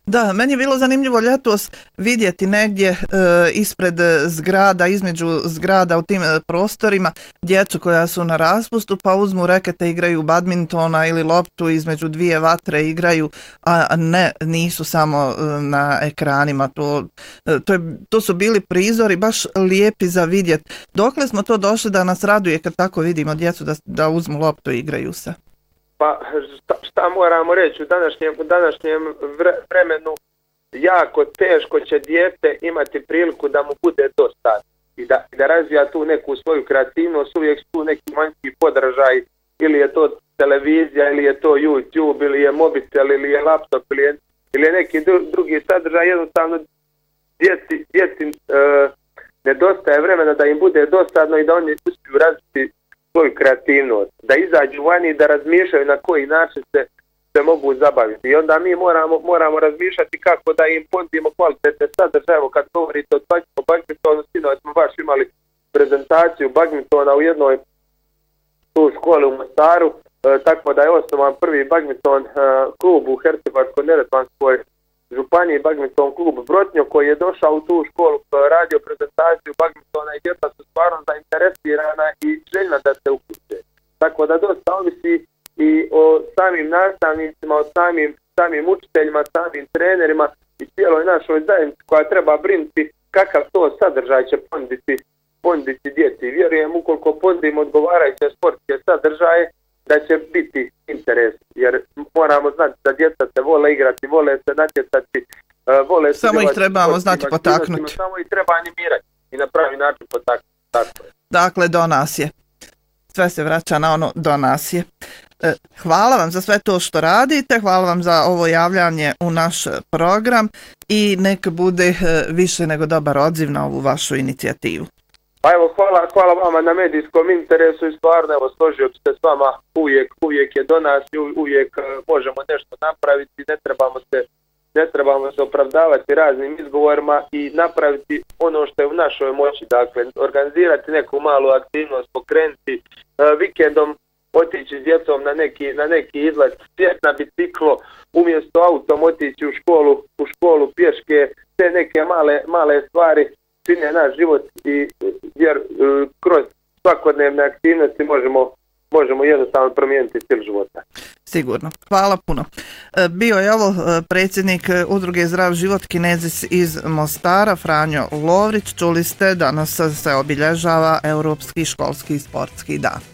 Da, meni je bilo zanimljivo ljetos vidjeti negdje ispred zgrada, između zgrada u tim prostorima djecu koja su na raspustu pa uzmu rekete, igraju badmintona ili loptu između dvije vatre igraju, a nisu samo na ekranima. To su bili prizori baš lijepi za vidjeti. Dokle smo to došli da nas raduje kad tako vidimo djecu da uzmu loptu i igraju se? Pa šta moramo reći, u današnjem vremenu jako teško će dijete imati priliku da mu bude dosta i da razvija tu neku svoju kreativnost, uvijek su tu neki vanjski podržaj, ili je to televizija, ili je to YouTube, ili je mobitel, ili je laptop, ili je neki drugi sadržaj. Jednostavno djeci nedostaje vremena da im bude dosadno i da oni uspiju razviti svoju kreativnost, da izađu vani i da razmišljaju na koji način se mogu zabaviti. I onda mi moramo razmišljati kako da im ponudimo kvalitetne sadržaje. Evo kad govorite o badmintonu, sinoć smo baš imali prezentaciju badmintona u jednoj tu školi u Mostaru, tako da je osnovan prvi badminton klub u Hercegovačko-neretvanskoj županiji, badminton klub Brotnjo, koji je došao u tu školu, radio prezentaciju badmintona i djeca su stvarno zainteresirana i željna da se uključe. Tako da dosta ovisi i o samim nastavnicima, o samim učiteljima, samim trenerima i cijeloj našoj zajednici koja treba brinuti kakav to sadržaj će ponuditi djeci. Vjerujem ukoliko ponudimo odgovarajuće sportske sadržaje da će biti interes, jer moramo znati da djeca se vole igrati, vole se natjecati, vole se... Samo ih trebamo znati potaknuti. Samo ih treba animirati i na pravi način potaknuti. Dakle, do nas je. Sve se vraća na ono do nas je. Hvala vam za sve to što radite, hvala vam za ovo javljanje u naš program i nek bude više nego dobar odziv na ovu vašu inicijativu. Pa evo, hvala vama na medijskom interesu i stvarno, evo, složio bi se s vama, uvijek je do nas i uvijek možemo nešto napraviti, ne trebamo se opravdavati raznim izgovorima i napraviti ono što je u našoj moći, dakle, organizirati neku malu aktivnost, pokrenuti vikendom, otići s djecom na neki izlet, sjeti na biciklo, umjesto autom otići u školu pješke, te neke male stvari čine naš život i jer kroz svakodnevne aktivnosti možemo jednostavno promijeniti stil života. Sigurno. Hvala puno. Bio je ovo predsjednik Udruge Zdrav život Kinezis iz Mostara, Franjo Lovrić. Čuli ste, danas se obilježava Europski školski sportski dan.